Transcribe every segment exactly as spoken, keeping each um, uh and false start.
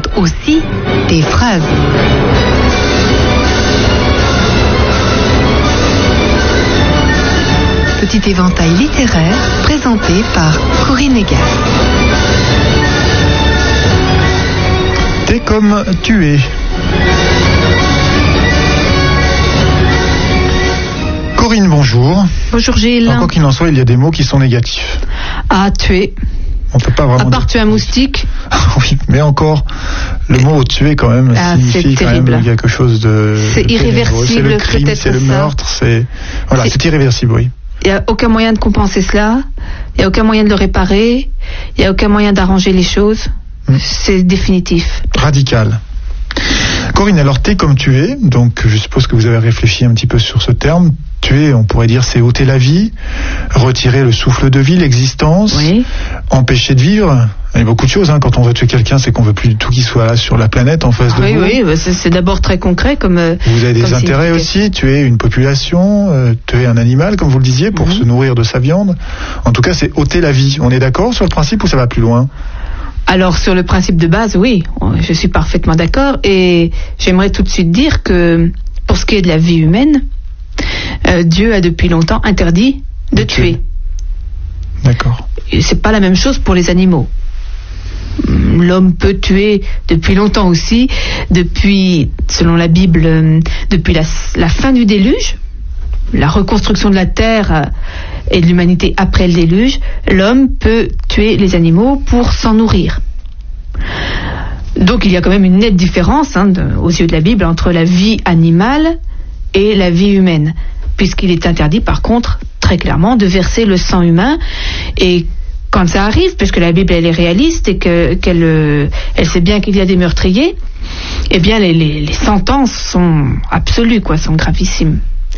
sont aussi des phrases. Petit éventail littéraire présenté par Corinne Egas. T'es comme tu es. Corinne, bonjour. Bonjour Gilles. Quoi qu'il en soit, il y a des mots qui sont négatifs. Ah, tuer. On peut pas vraiment. À part dire... tuer un moustique. Oui, mais encore, le mot tuer quand même ah, signifie quand même quelque chose de. C'est irréversible. C'est le crime, c'est le meurtre, c'est voilà, c'est, c'est irréversible, oui. Il n'y a aucun moyen de compenser cela. Il n'y a aucun moyen de le réparer. Il n'y a aucun moyen d'arranger les choses. Hum. C'est définitif. Radical. Corinne, alors t'es comme tu es, donc je suppose que vous avez réfléchi un petit peu sur ce terme. Tuer, on pourrait dire, c'est ôter la vie, retirer le souffle de vie, l'existence, oui. empêcher de vivre. Il y a beaucoup de choses, hein. Quand on veut tuer quelqu'un, c'est qu'on veut plus du tout qu'il soit là sur la planète en face de oui, vous. Oui, oui, c'est, c'est d'abord très concret comme. Vous avez des comme intérêts aussi, tuer une population, euh, tuer un animal, comme vous le disiez, pour mm-hmm. se nourrir de sa viande. En tout cas, c'est ôter la vie. On est d'accord sur le principe ou ça va plus loin ? Alors sur le principe de base, oui, je suis parfaitement d'accord. Et j'aimerais tout de suite dire que pour ce qui est de la vie humaine, euh, Dieu a depuis longtemps interdit de, de tuer. tuer. D'accord. Et c'est pas la même chose pour les animaux. L'homme peut tuer depuis longtemps aussi, depuis, selon la Bible, euh, depuis la, la fin du déluge, la reconstruction de la terre euh, et de l'humanité après le déluge, l'homme peut tuer les animaux pour s'en nourrir. Donc il y a quand même une nette différence hein, de, aux yeux de la Bible entre la vie animale et la vie humaine, puisqu'il est interdit par contre très clairement de verser le sang humain. Et quand ça arrive, puisque la Bible elle est réaliste et que, qu'elle euh, elle sait bien qu'il y a des meurtriers, eh bien les, les, les sentences sont absolues, quoi, sont gravissimes.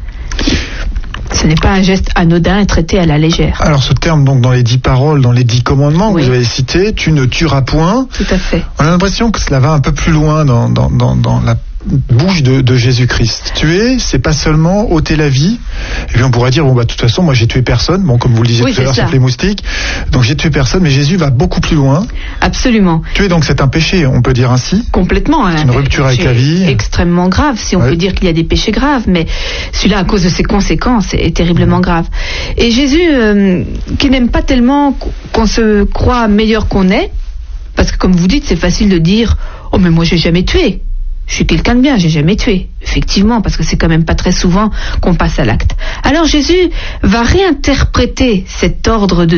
Ce n'est pas un geste anodin et traité à la légère. Alors ce terme, donc dans les dix paroles, dans les dix commandements oui. que vous avez cités, tu ne tueras point. Tout à fait. On a l'impression que cela va un peu plus loin dans, dans, dans, dans la bouche de, de Jésus-Christ. Tuer, c'est pas seulement ôter la vie. Et puis on pourrait dire, bon bah de toute façon, moi j'ai tué personne. Bon, comme vous le disiez oui, tout à l'heure sur les moustiques. Donc j'ai tué personne, mais Jésus va beaucoup plus loin. Absolument. Tuer donc c'est un péché, on peut dire ainsi. Complètement. C'est une rupture avec la vie. Extrêmement grave, si on ouais. peut dire qu'il y a des péchés graves, mais celui-là, à cause de ses conséquences, est terriblement mmh. grave. Et Jésus, euh, qui n'aime pas tellement qu'on se croit meilleur qu'on est, parce que comme vous dites, c'est facile de dire, oh mais moi j'ai jamais tué. Je suis quelqu'un de bien, j'ai jamais tué. Effectivement, parce que c'est quand même pas très souvent qu'on passe à l'acte. Alors Jésus va réinterpréter cet ordre de